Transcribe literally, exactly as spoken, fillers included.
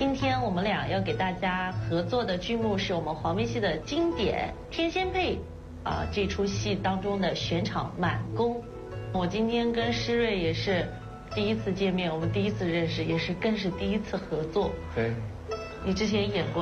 今天我们俩要给大家合作的剧目是我们黄梅戏的经典《天仙配》啊、这出戏当中的选场满宫。我今天跟施瑞也是第一次见面，我们第一次认识，也是更是第一次合作。 对， 你之前演过